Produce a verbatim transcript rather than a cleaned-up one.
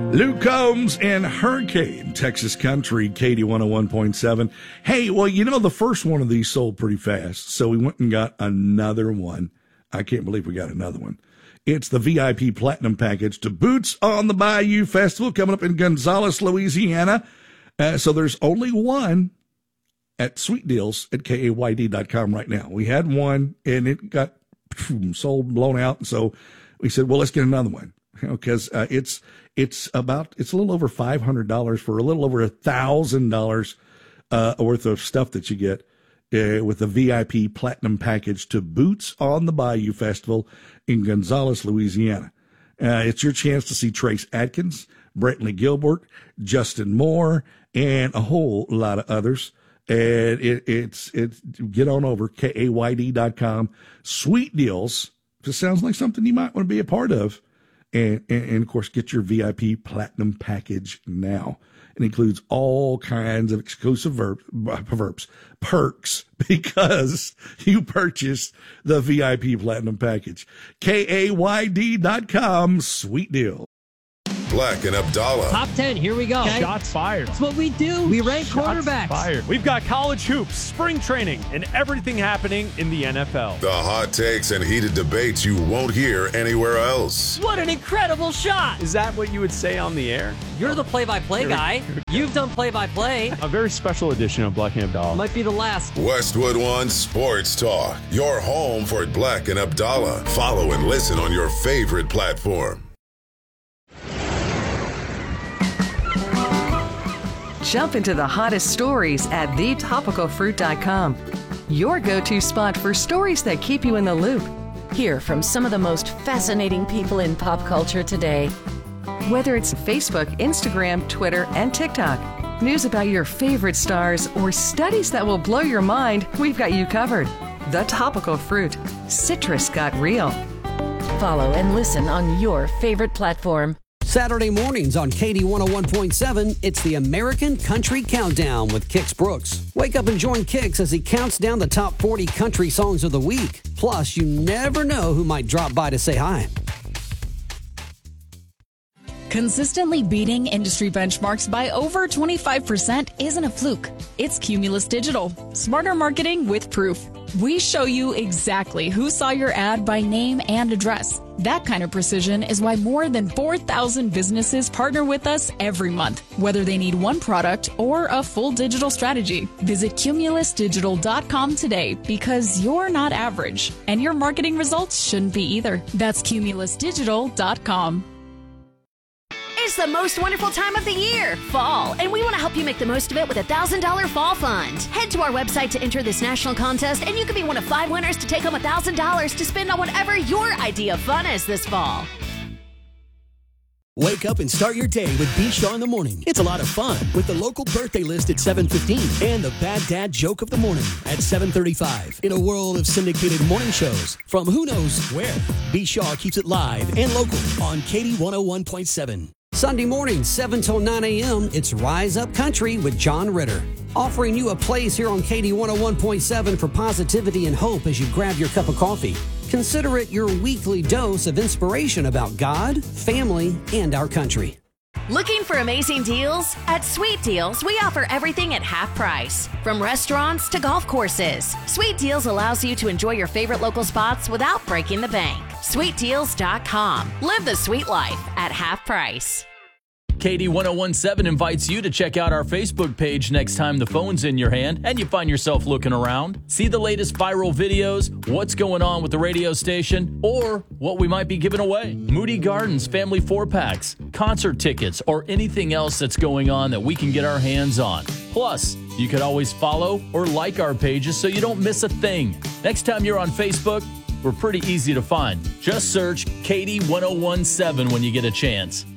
Luke Combs and Hurricane, Texas Country, Katie one oh one point seven. Hey, well, you know, the first one of these sold pretty fast, so we went and got another one. I can't believe we got another one. It's the V I P Platinum Package to Boots on the Bayou Festival coming up in Gonzales, Louisiana. Uh, so there's only one at Sweet Deals at K A Y D dot com right now. We had one, and it got sold, blown out, and so we said, well, let's get another one. Because you know, uh, it's it's about it's a little over five hundred dollars for a little over a thousand dollars uh, worth of stuff that you get uh, with the V I P Platinum Package to Boots on the Bayou Festival in Gonzales, Louisiana. Uh, it's your chance to see Trace Adkins, Brantley Gilbert, Justin Moore, and a whole lot of others. And it, it's it's get on over K A Y D dot com. Sweet Deals. If it sounds like something you might want to be a part of. And, and, and, of course, get your V I P Platinum Package now. It includes all kinds of exclusive verbs, verbs, perks, because you purchased the V I P Platinum Package. K A Y D dot com, sweet deal. Black and Abdallah. Top ten, here we go. Okay. Shots fired. That's what we do. We rank Shots quarterbacks. Fired. We've got college hoops, spring training, and everything happening in the N F L. The hot takes and heated debates you won't hear anywhere else. What an incredible shot. Is that what you would say on the air? You're the play-by-play guy. You've done play-by-play. A very special edition of Black and Abdallah. Might be the last. Westwood One Sports Talk. Your home for Black and Abdallah. Follow and listen on your favorite platform. Jump into the hottest stories at the topical fruit dot com. Your go-to spot for stories that keep you in the loop. Hear from some of the most fascinating people in pop culture today. Whether it's Facebook, Instagram, Twitter, and TikTok, news about your favorite stars, or studies that will blow your mind, we've got you covered. The Topical Fruit. Citrus got real. Follow and listen on your favorite platform. Saturday mornings on Katie one oh one point seven, it's the American Country Countdown with Kix Brooks. Wake up and join Kix as he counts down the top forty country songs of the week. Plus, you never know who might drop by to say hi. Consistently beating industry benchmarks by over twenty-five percent isn't a fluke. It's Cumulus Digital. Smarter marketing with proof. We show you exactly who saw your ad by name and address. That kind of precision is why more than four thousand businesses partner with us every month, whether they need one product or a full digital strategy. Visit Cumulus Digital dot com today, because you're not average, and your marketing results shouldn't be either. That's Cumulus Digital dot com. It's the most wonderful time of the year, fall, and we want to help you make the most of it with a one thousand dollars Fall Fund. Head to our website to enter this national contest, and you could be one of five winners to take home one thousand dollars to spend on whatever your idea of fun is this fall. Wake up and start your day with B-Shaw in the morning. It's a lot of fun with the local birthday list at seven fifteen and the Bad Dad Joke of the Morning at seven thirty-five. In a world of syndicated morning shows from who knows where, B-Shaw keeps it live and local on Katie one oh one point seven. Sunday morning, seven till nine a.m., it's Rise Up Country with John Ritter. Offering you a place here on Katie one oh one point seven for positivity and hope as you grab your cup of coffee. Consider it your weekly dose of inspiration about God, family, and our country. Looking for amazing deals? At Sweet Deals, we offer everything at half price. From restaurants to golf courses, Sweet Deals allows you to enjoy your favorite local spots without breaking the bank. Sweet Deals dot com. Live the sweet life at half price. Katie one oh one point seven invites you to check out our Facebook page next time the phone's in your hand and you find yourself looking around. See the latest viral videos, what's going on with the radio station, or what we might be giving away. Moody Gardens family four-packs, concert tickets, or anything else that's going on that we can get our hands on. Plus, you could always follow or like our pages so you don't miss a thing. Next time you're on Facebook, we're pretty easy to find. Just search Katie one oh one point seven when you get a chance.